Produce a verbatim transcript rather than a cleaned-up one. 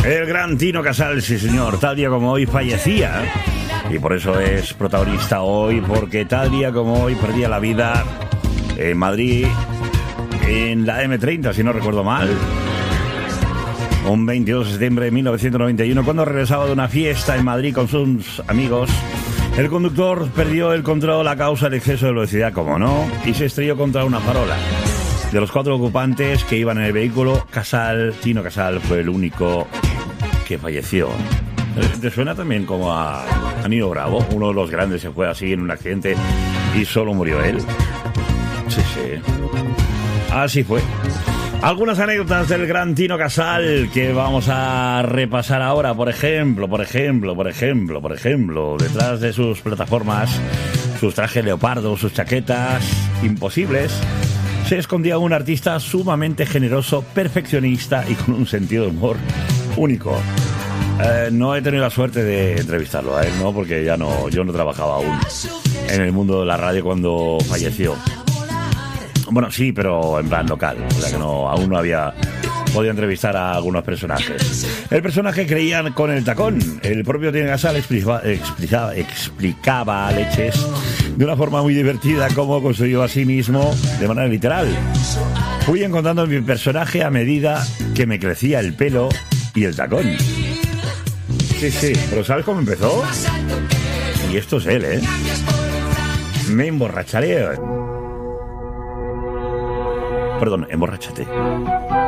El gran Tino Casal, sí señor, tal día como hoy fallecía. Y por eso es protagonista hoy, porque tal día como hoy perdía la vida en Madrid, en la eme treinta, si no recuerdo mal. Un veintidós de septiembre de mil novecientos noventa y uno, cuando regresaba de una fiesta en Madrid con sus amigos, el conductor perdió el control a causa del exceso de velocidad, como no, y se estrelló contra una farola. De los cuatro ocupantes que iban en el vehículo, Casal, Tino Casal, fue el único que falleció. ¿Te suena también como a, a Nino Bravo? Uno de los grandes se fue así en un accidente y solo murió él. Sí, sí. Así fue. Algunas anécdotas del gran Tino Casal que vamos a repasar ahora. Por ejemplo, por ejemplo, por ejemplo, por ejemplo, detrás de sus plataformas, sus trajes leopardo, sus chaquetas imposibles, se escondía un artista sumamente generoso, perfeccionista y con un sentido de humor único. Eh, no he tenido la suerte de entrevistarlo a él, ¿no? Porque ya no, yo no trabajaba aún en el mundo de la radio cuando falleció. Bueno, sí, pero en plan local. O sea que no, aún no había podido entrevistar a algunos personajes. El personaje creía con el tacón. El propio Tino Casal explicaba, explicaba, explicaba a leches de una forma muy divertida cómo construyó a sí mismo de manera literal. Fui encontrando mi personaje a medida que me crecía el pelo y el tacón. Sí, sí, pero ¿sabes cómo empezó? Y esto es él, ¿eh? Me emborracharé. Perdón, emborráchate.